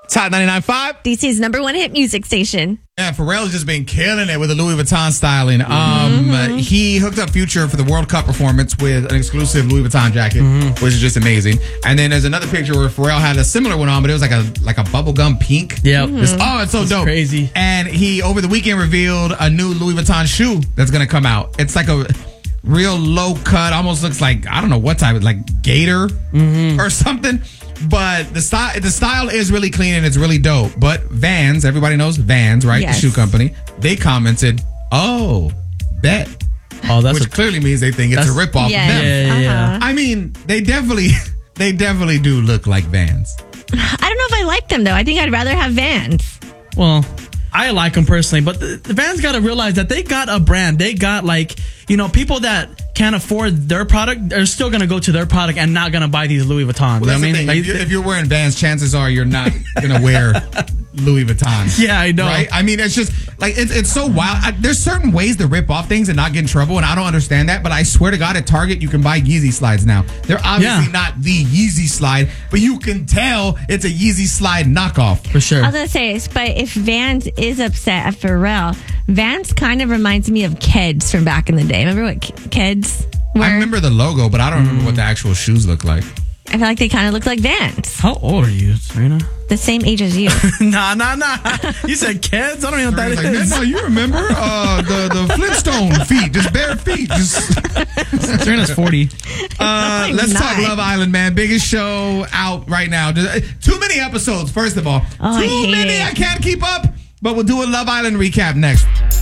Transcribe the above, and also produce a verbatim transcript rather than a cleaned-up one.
It's Hot ninety-nine point five. D C's number one hit music station. Yeah, Pharrell's just been killing it with the Louis Vuitton styling. Um, mm-hmm. He hooked up Future for the World Cup performance with an exclusive Louis Vuitton jacket, mm-hmm. which is just amazing. And then there's another picture where Pharrell had a similar one on, but it was like a like a bubblegum pink. Yeah. Mm-hmm. Oh, it's so it's dope. Crazy. And he, over the weekend, revealed a new Louis Vuitton shoe that's going to come out. It's like a real low cut, almost looks like, I don't know what type, like gator mm-hmm. or something. But the style, the style is really clean and it's really dope. But Vans, everybody knows Vans, right? Yes. The shoe company. They commented, "Oh, bet." Oh, that's which a, clearly means they think it's a ripoff yes. of them. Yeah, yeah, yeah. Uh-huh. I mean, they definitely, they definitely do look like Vans. I don't know if I like them though. I think I'd rather have Vans. Well, I like them personally, but the, the Vans got to realize that they got a brand. They got like, you know, people that can't afford their product are still going to go to their product and not going to buy these Louis Vuittons. Well, that's you know the what I thing. mean? If, you, if you're wearing Vans, chances are you're not going to wear Louis Vuitton. Yeah, I know. Right? I mean, it's just like it's it's so wild. I, there's certain ways to rip off things and not get in trouble, and I don't understand that. But I swear to God, at Target, you can buy Yeezy slides now. They're obviously Yeah. not the Yeezy slide, but you can tell it's a Yeezy slide knockoff. For sure. I was gonna say, but if Vans is upset at Pharrell, Vans kind of reminds me of Keds from back in the day. Remember what Keds were? I remember the logo, but I don't remember what the actual shoes look like. I feel like they kind of look like Vans. How old are you, Serena? The same age as you. nah, nah, nah. You said kids? I don't even know what that Like, is. no, you remember uh, the the Flintstone feet, just bare feet. Just Serena's forty. uh, let's Not. talk Love Island, man. Biggest show out right now. Too many episodes. First of all, Oh, I too hate many. it. I can't keep up. But we'll do a Love Island recap next.